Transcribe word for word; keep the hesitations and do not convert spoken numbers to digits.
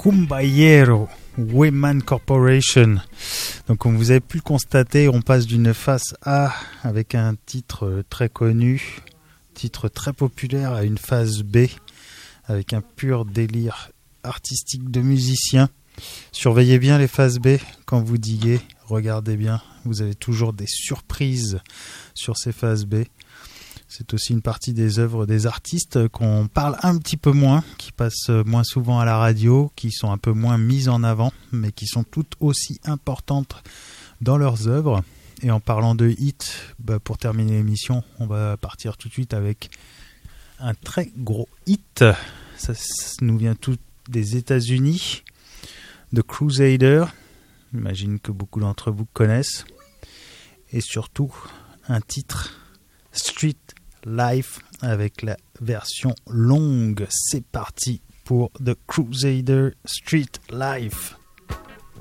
Cumbayero, Wayman Corporation. Donc comme vous avez pu le constater, on passe d'une face A avec un titre très connu, titre très populaire, à une phase B avec un pur délire artistique de musicien. Surveillez bien les phases B quand vous diguez, regardez bien, vous avez toujours des surprises sur ces phases B. C'est aussi une partie des œuvres des artistes qu'on parle un petit peu moins, qui passent moins souvent à la radio, qui sont un peu moins mises en avant, mais qui sont toutes aussi importantes dans leurs œuvres. Et en parlant de hits, bah pour terminer l'émission, on va partir tout de suite avec un très gros hit. Ça, ça nous vient tout des États-Unis, de Crusader. J'imagine que beaucoup d'entre vous connaissent. Et surtout, un titre, Street Life, avec la version longue. C'est parti pour The Crusader Street Life.